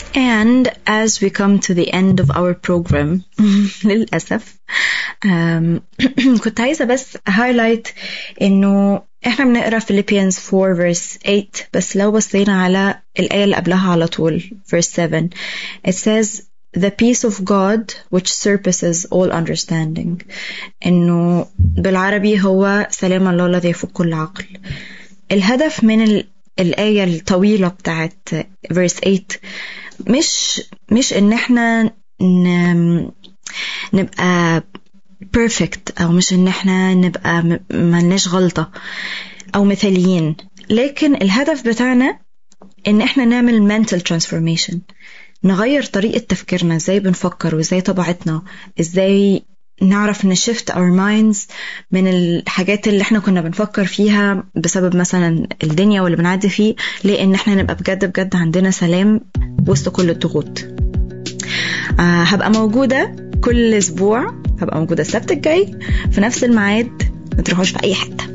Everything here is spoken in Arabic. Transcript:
And as we come to the end of our program للأسف كنت عايزة بس highlight إنه إحنا بنقرأ Philippians 4 verse 8 بس لو بصينا على الآية اللي قبلها على طول verse 7 it says the peace of God which surpasses all understanding. إنه بالعربي هو سلام الله الذي يفوق كل عقل. الهدف من الآية الطويلة بتاعت verse 8 مش إن إحنا نبقى perfect أو مش إن إحنا نبقى ملناش غلطة أو مثاليين، لكن الهدف بتاعنا إن إحنا نعمل mental transformation، نغير طريقة تفكيرنا، إزاي بنفكر وإزاي طبيعتنا، إزاي نعرف نشفت our minds من الحاجات اللي احنا كنا بنفكر فيها بسبب مثلا الدنيا واللي بنعدي فيه، لأن احنا نبقى بجد عندنا سلام وسط كل الضغوط. هبقى موجودة كل أسبوع، هبقى موجودة السبت الجاي في نفس الميعاد، ما تروحوش في أي حتة.